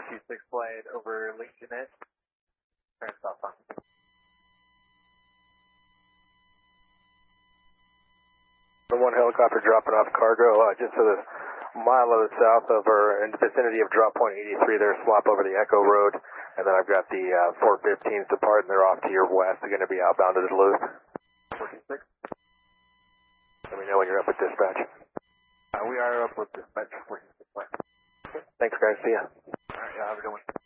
426 flight over Lake Jeanette. Turn south on. The one helicopter dropping off cargo just to the mile of the south of, or in the vicinity of drop point 83 there, swap over the Echo Road. And then I've got the 415s departing. They're off to your west. They're going to be outbound to Duluth. 426. Let me know when you're up with dispatch. We are up with dispatch 426 flight. Thanks, guys. See ya. All right, have a good one.